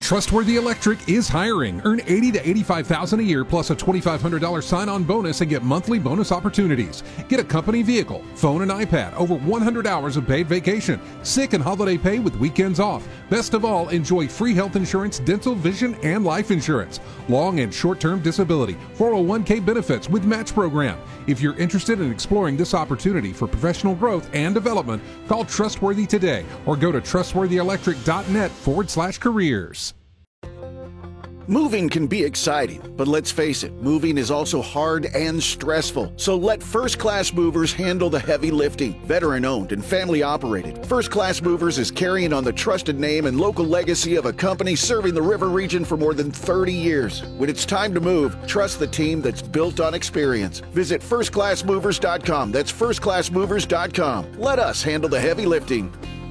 Trustworthy Electric is hiring. Earn $80,000 to $85,000 a year plus a $2,500 sign-on bonus and get monthly bonus opportunities. Get a company vehicle, phone and iPad, over 100 hours of paid vacation, sick and holiday pay with weekends off. Best of all, enjoy free health insurance, dental, vision, and life insurance. Long and short-term disability, 401k benefits with match program. If you're interested in exploring this opportunity for professional growth and development, call Trustworthy today or go to trustworthyelectric.net/careers. Moving can be exciting, but let's face it, moving is also hard and stressful. So let First Class Movers handle the heavy lifting. Veteran-owned and family-operated, First Class Movers is carrying on the trusted name and local legacy of a company serving the river region for more than 30 years. When it's time to move, trust the team that's built on experience. Visit firstclassmovers.com. That's firstclassmovers.com. Let us handle the heavy lifting.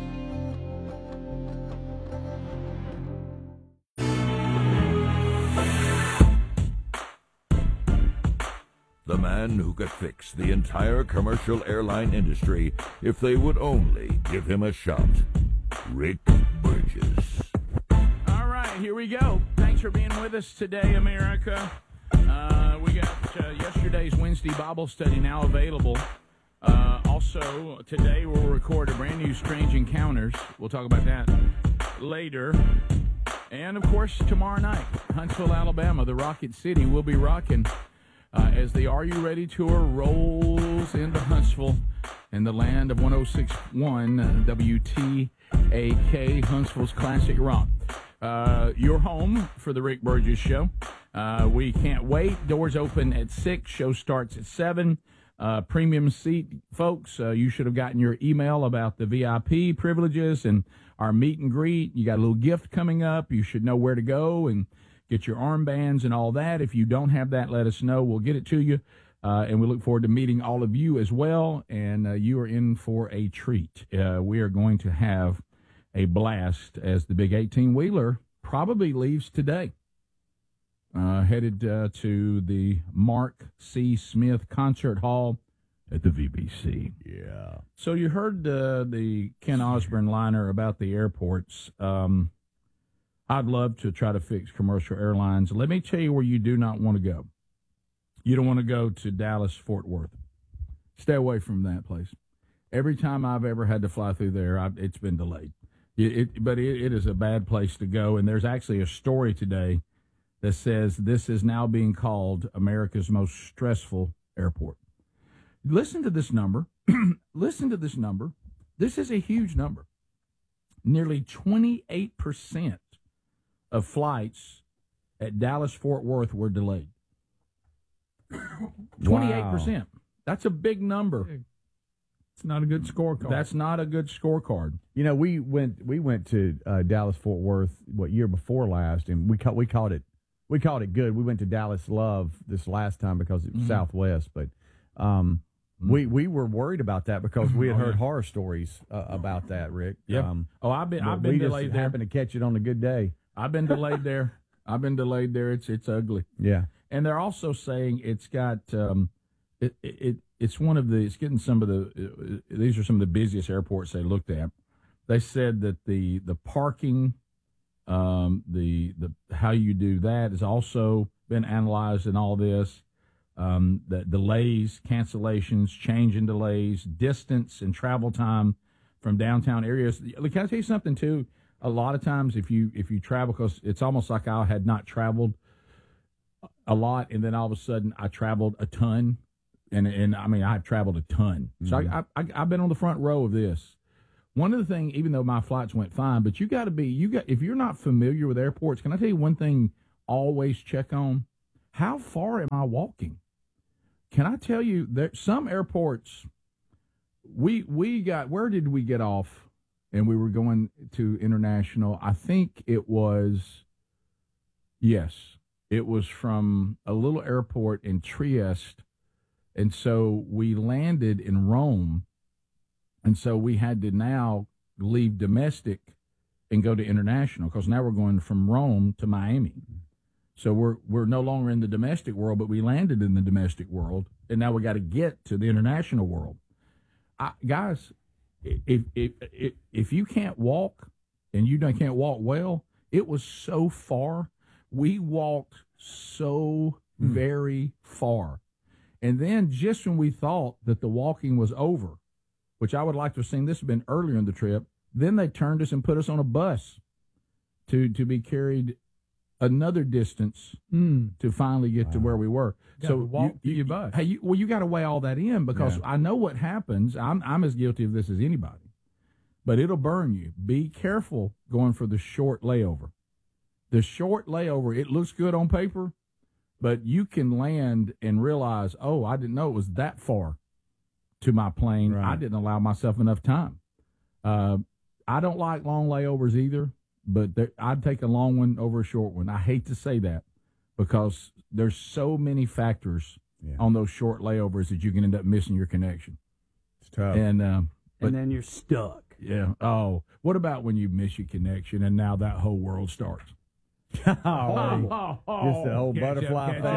The man who could fix the entire commercial airline industry if they would only give him a shot. Rick Burgess. All right, here we go. Thanks for being with us today, America. We got yesterday's Wednesday Bible study now available. Also, today we'll record a brand new Strange Encounters. We'll talk about that later. And, of course, tomorrow night, Huntsville, Alabama, the Rocket City will be rocking as the Are You Ready tour rolls into Huntsville in the land of 106.1 WTAK, Huntsville's Classic Rock. Your home for the Rick Burgess Show. We can't wait. Doors open at 6. Show starts at 7. Premium seat, folks. You should have gotten your email about the VIP privileges and our meet and greet. You got a little gift coming up. You should know where to go and get your armbands and all that. If you don't have that, let us know. We'll get it to you. And we look forward to meeting all of you as well. And you are in for a treat. We are going to have a blast as the big 18-wheeler probably leaves today. Headed to the Mark C. Smith Concert Hall at the VBC. Yeah. So you heard the Ken Osborne liner about the airports. I'd love to try to fix commercial airlines. Let me tell you where you do not want to go. You don't want to go to Dallas-Fort Worth. Stay away from that place. Every time I've ever had to fly through there, it's been delayed. But it is a bad place to go, and there's actually a story today that says this is now being called America's most stressful airport. Listen to this number. Listen to this number. This is a huge number. Nearly 28% of flights at Dallas-Fort Worth were delayed. 28%. Wow. That's a big number. It's not a good scorecard. That's not a good scorecard. You know, we went to Dallas-Fort Worth year before last, and we called it good. We went to Dallas Love this last time because it was Southwest, but we were worried about that because we had heard horror stories about that, Rick. Yeah. I've been delayed there. Happened to catch it on a good day. I've been delayed there. It's ugly. Yeah. And they're also saying it's got it's getting some of the these are some of the busiest airports they looked at. They said that the parking, the how you do that has also been analyzed in all this. The delays, cancellations, change in delays, distance and travel time from downtown areas. Can I tell you something too? A lot of times if you travel, because it's almost like I had not traveled a lot, and then all of a sudden I traveled a ton, and I mean I've traveled a ton. Mm-hmm. So I've been on the front row of this. One of the things, even though my flights went fine, but if you're not familiar with airports, can I tell you one thing? Always check on how far am I walking? Can I tell you that some airports we got, where did we get off? And we were going to International. I think it was from a little airport in Trieste. And so we landed in Rome. And so we had to now leave domestic and go to International because now we're going from Rome to Miami. So we're no longer in the domestic world, but we landed in the domestic world. And now we got to get to the international world. Guys, if you can't walk and you can't walk well, It was so far. We walked so very far. And then just when we thought that the walking was over, which I would like to have seen, this had been earlier in the trip, then they turned us and put us on a bus to be carried another distance to finally get to where we were. So walk to your bus. Hey, you got to weigh all that in, because I know what happens. I'm as guilty of this as anybody, but it'll burn you. Be careful going for the short layover. The short layover, it looks good on paper, but you can land and realize, oh, I didn't know it was that far to my plane. Right. I didn't allow myself enough time. I don't like long layovers either, but I'd take a long one over a short one. I hate to say that, because there's so many factors on those short layovers that you can end up missing your connection. It's tough. And then you're stuck. Yeah. Oh, what about when you miss your connection and now that whole world starts? Just the whole butterfly effect.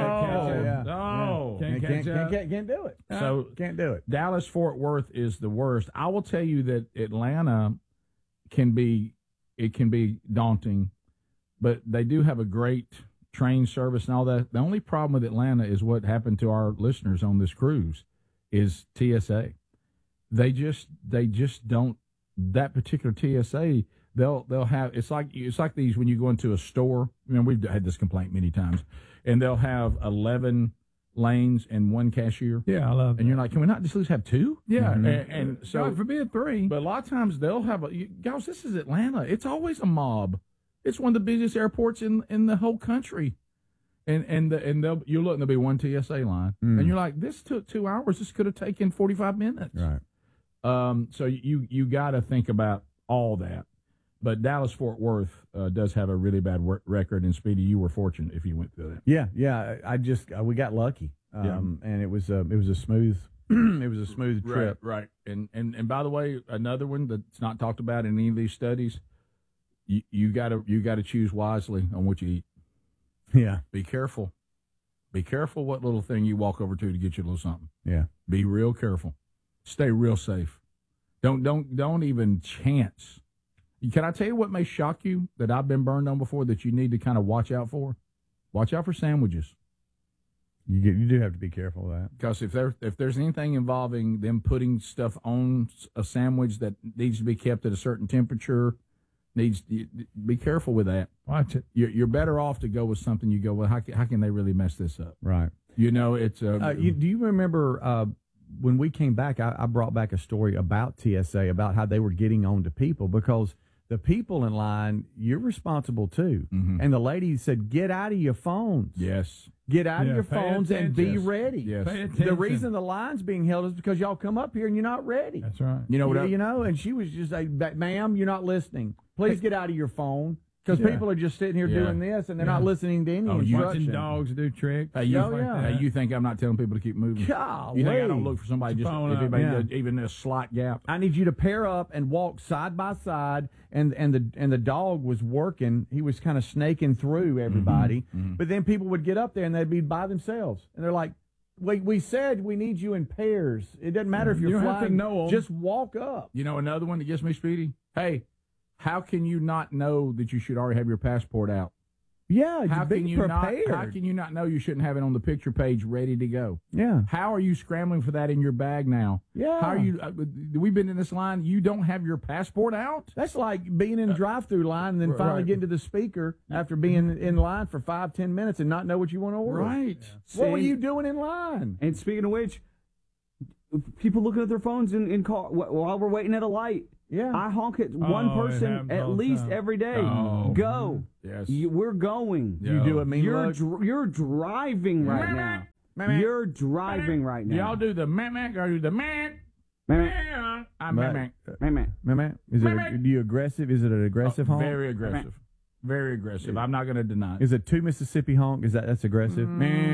Can't do it. Can't do it. Dallas-Fort Worth is the worst. I will tell you that Atlanta can be daunting, but they do have a great train service and all that. The only problem with Atlanta is what happened to our listeners on this cruise is TSA. They just don't, that particular TSA, they'll have, it's like these when you go into a store. I mean, we've had this complaint many times, and they'll have 11 lanes and one cashier. Yeah, I love that. And you're like, can we not just at least have two? Yeah. And so, God forbid 3. but a lot of times they'll have guys, this is Atlanta. It's always a mob. It's one of the busiest airports in the whole country. And you'll look and there'll be one TSA line. And you're like, this took 2 hours. This could have taken 45 minutes. Right. So you got to think about all that. But Dallas-Fort Worth does have a really bad record, and Speedy, you were fortunate if you went through that. Yeah. We got lucky, and it was a smooth trip. Right. And by the way, another one that's not talked about in any of these studies, you got to choose wisely on what you eat. Yeah. Be careful. Be careful what little thing you walk over to get you a little something. Yeah. Be real careful. Stay real safe. Don't even chance. Can I tell you what may shock you that I've been burned on before that you need to kind of watch out for? Watch out for sandwiches. You do have to be careful of that. Because if there's anything involving them putting stuff on a sandwich that needs to be kept at a certain temperature, be careful with that. Watch it. You're better off to go with something you go, well, how can they really mess this up? Right. You know, it's do you remember when we came back, I brought back a story about TSA, about how they were getting on to people, because the people in line, you're responsible too. Mm-hmm. And the lady said, get out of your phones. Yes. Get out of your phones and be ready. Yes. The reason the line's being held is because y'all come up here and you're not ready. That's right. You know what? And she was just like, ma'am, you're not listening. Please get out of your phone. Because people are just sitting here doing this, and they're not listening to any instruction. Watching dogs do tricks. Hey, you think I'm not telling people to keep moving? Golly. You think I don't look for somebody just if anybody does even a slight gap? I need you to pair up and walk side by side, and the dog was working. He was kind of snaking through everybody, but then people would get up there and they'd be by themselves, and they're like, we said we need you in pairs. It doesn't matter if you're flying. Have to know 'em. Just walk up. You know another one that gets me, Speedy? Hey, how can you not know that you should already have your passport out? Yeah, how be can you prepared. How can you not know you shouldn't have it on the picture page ready to go? Yeah. How are you scrambling for that in your bag now? Yeah. How are you? We've been in this line. You don't have your passport out? That's like being in a drive-through line and then finally getting to the speaker after being in line for 5-10 minutes and not know what you want to order. Right. Yeah. What were you doing in line? And speaking of which, people looking at their phones in car while we're waiting at a light. Yeah. I honk at one person at least every day. Oh. Go. Yes. We're going. You do a mean look? You're driving right now. You're driving right now. Y'all do the man or do the man? I'm man. Is it you aggressive? Is it an aggressive honk? Very aggressive. Very aggressive. I'm not going to deny it. Is it 2 Mississippi honk? That's aggressive?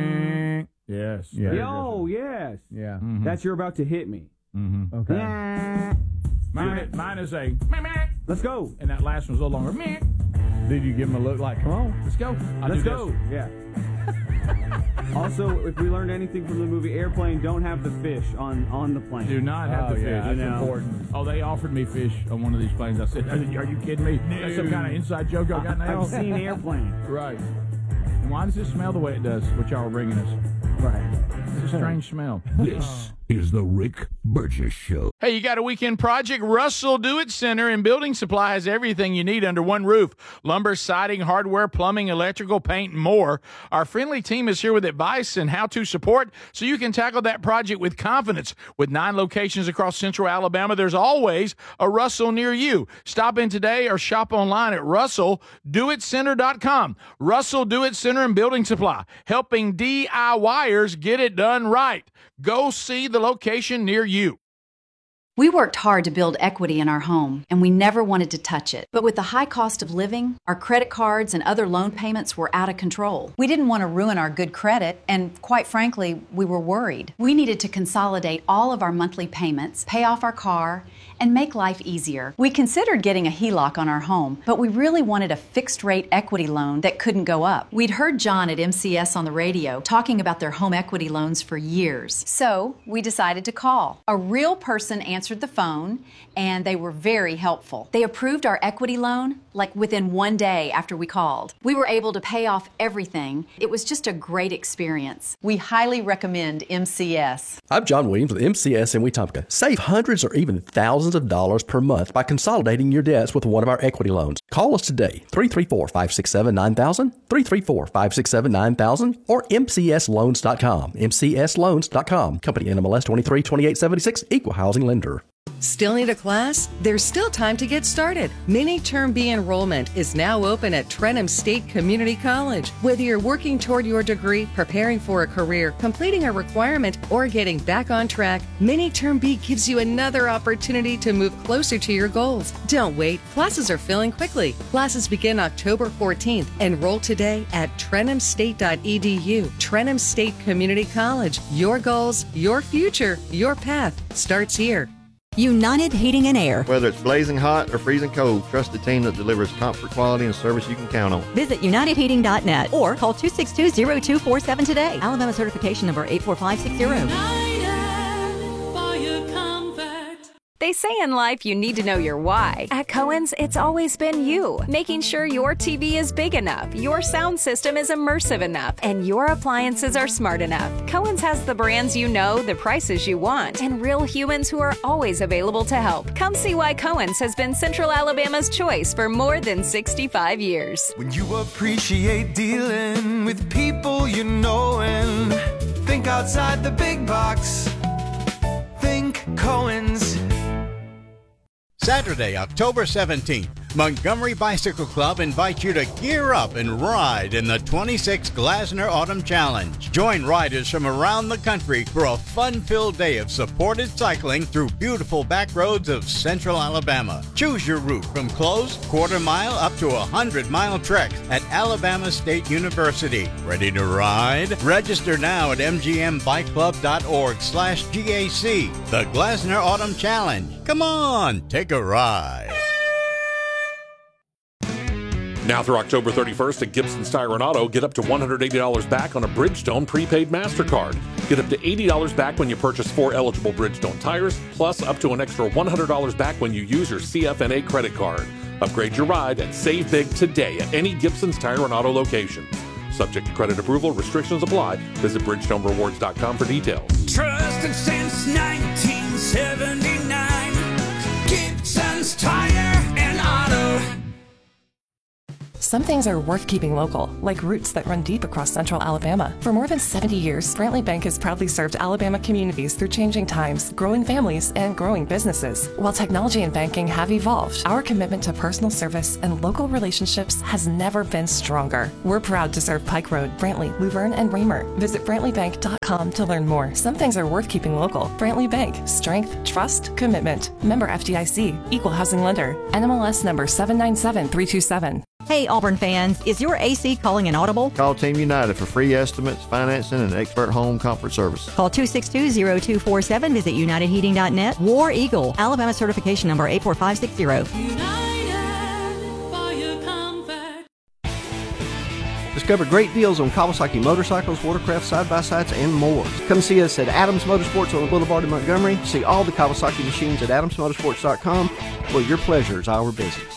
Yes. Yeah. Yo, yes. Yeah. Mm-hmm. That's you're about to hit me. Mm-hmm. Okay. Mine is a let's go. And that last one's a little longer. Did you give him a look like, come on, let's go? Let's go. Yeah. Also, if we learned anything from the movie Airplane, don't have the fish on the plane. Do not have the fish. That's important. Oh, they offered me fish on one of these planes. I said, are you kidding me? That's some kind of inside joke I got now? I've seen Airplane. Right. And why does it smell the way it does, what y'all are bringing us? Right. It's a strange smell. This is the Rick Burgess Show. Hey, you got a weekend project? Russell Do-It Center and Building Supply has everything you need under one roof. Lumber, siding, hardware, plumbing, electrical, paint, and more. Our friendly team is here with advice and how-to support so you can tackle that project with confidence. With 9 locations across central Alabama, there's always a Russell near you. Stop in today or shop online at RussellDoItCenter.com. Russell Do-It Center and Building Supply, helping DIYers get it done right. Go see the location near you. We worked hard to build equity in our home, and we never wanted to touch it. But with the high cost of living, our credit cards and other loan payments were out of control. We didn't want to ruin our good credit, and quite frankly, we were worried. We needed to consolidate all of our monthly payments, pay off our car, and make life easier. We considered getting a HELOC on our home, but we really wanted a fixed-rate equity loan that couldn't go up. We'd heard John at MCS on the radio talking about their home equity loans for years. So we decided to call. A real person answered the phone, and they were very helpful. They approved our equity loan like within 1 day after we called. We were able to pay off everything. It was just a great experience. We highly recommend MCS. I'm John Williams with MCS in Wetumpka. Save hundreds or even thousands of dollars per month by consolidating your debts with one of our equity loans. Call us today, 334-567-9000, 334-567-9000, or mcsloans.com, mcsloans.com. Company NMLS 232876, Equal Housing Lender. Still need a class? There's still time to get started. Mini Term B enrollment is now open at Trenham State Community College. Whether you're working toward your degree, preparing for a career, completing a requirement, or getting back on track, Mini Term B gives you another opportunity to move closer to your goals. Don't wait. Classes are filling quickly. Classes begin October 14th. Enroll today at trenhamstate.edu. Trenham State Community College. Your goals, your future, your path starts here. United Heating and Air. Whether it's blazing hot or freezing cold, trust the team that delivers comfort, quality, and service you can count on. Visit UnitedHeating.net or call 262-0247 today. Alabama certification number 84560. They say in life you need to know your why. At Cohen's, it's always been you. Making sure your TV is big enough, your sound system is immersive enough, and your appliances are smart enough. Cohen's has the brands you know, the prices you want, and real humans who are always available to help. Come see why Cohen's has been Central Alabama's choice for more than 65 years. When you appreciate dealing with people you know and think outside the big box, think Cohen's. Saturday, October 17th, Montgomery Bicycle Club invites you to gear up and ride in the 26th Glasner Autumn Challenge. Join riders from around the country for a fun-filled day of supported cycling through beautiful back roads of central Alabama. Choose your route from closed, quarter-mile up to 100-mile treks at Alabama State University. Ready to ride? Register now at mgmbikeclub.org/GAC. The Glasner Autumn Challenge. Come on, take a ride. Now through October 31st at Gibson's Tire and Auto, get up to $180 back on a Bridgestone prepaid MasterCard. Get up to $80 back when you purchase 4 eligible Bridgestone tires, plus up to an extra $100 back when you use your CFNA credit card. Upgrade your ride and save big today at any Gibson's Tire and Auto location. Subject to credit approval, restrictions apply. Visit BridgestoneRewards.com for details. Trusted since 1979, Gibson's Tire and Auto. Some things are worth keeping local, like roots that run deep across central Alabama. For more than 70 years, Brantley Bank has proudly served Alabama communities through changing times, growing families, and growing businesses. While technology and banking have evolved, our commitment to personal service and local relationships has never been stronger. We're proud to serve Pike Road, Brantley, Luverne, and Reamer. Visit BrantleyBank.com to learn more. Some things are worth keeping local. Brantley Bank. Strength, trust, commitment. Member FDIC. Equal housing lender. NMLS number 797327. Hey, Auburn fans, is your AC calling an audible? Call Team United for free estimates, financing, and expert home comfort service. Call 262-0247. Visit UnitedHeating.net. War Eagle, Alabama certification number 84560. Discover great deals on Kawasaki motorcycles, watercraft, side-by-sides, and more. Come see us at Adams Motorsports on the Boulevard in Montgomery. See all the Kawasaki machines at adamsmotorsports.com, where your pleasure is our business.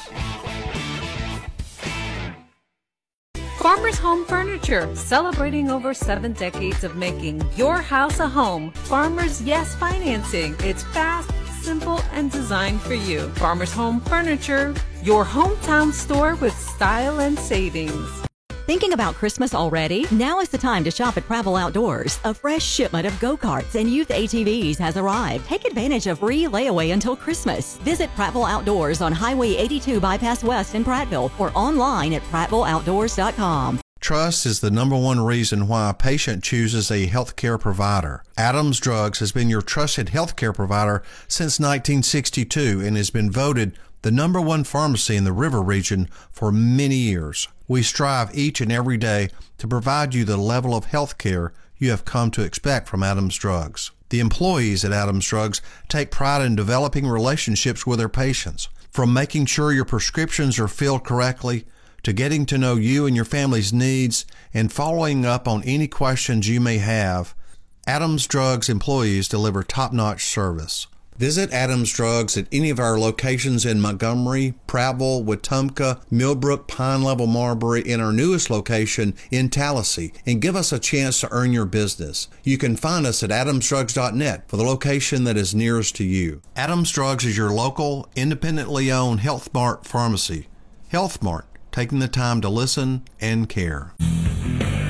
Farmers Home Furniture, celebrating over 7 decades of making your house a home. Farmers Yes Financing. It's fast, simple, and designed for you. Farmers Home Furniture, your hometown store with style and savings. Thinking about Christmas already? Now is the time to shop at Prattville Outdoors. A fresh shipment of go-karts and youth ATVs has arrived. Take advantage of free layaway until Christmas. Visit Prattville Outdoors on Highway 82 Bypass West in Prattville or online at prattvilleoutdoors.com. Trust is the number one reason why a patient chooses a healthcare provider. Adams Drugs has been your trusted healthcare provider since 1962 and has been voted the number one pharmacy in the River region for many years. We strive each and every day to provide you the level of health care you have come to expect from Adams Drugs. The employees at Adams Drugs take pride in developing relationships with their patients. From making sure your prescriptions are filled correctly, to getting to know you and your family's needs, and following up on any questions you may have, Adams Drugs employees deliver top-notch service. Visit Adams Drugs at any of our locations in Montgomery, Prattville, Wetumpka, Millbrook, Pine Level, Marbury, and our newest location in Tallahassee, and give us a chance to earn your business. You can find us at adamsdrugs.net for the location that is nearest to you. Adams Drugs is your local, independently owned Health Mart pharmacy. Health Mart, taking the time to listen and care.